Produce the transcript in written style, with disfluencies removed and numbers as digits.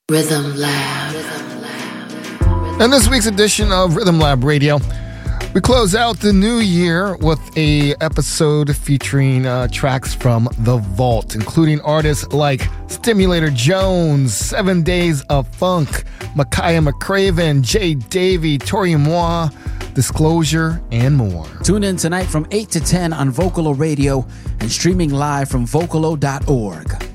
Rhythm Lab. In this week's edition of Rhythm Lab Radio, we close out the new year with a episode featuring tracks from The Vault, including artists like Stimulator Jones, 7 Days of Funk, Micaiah McCraven, Jay Davy, Tori Moi, Disclosure, and more. Tune in tonight from 8 to 10 on Vocalo Radio and streaming live from Vocalo.org.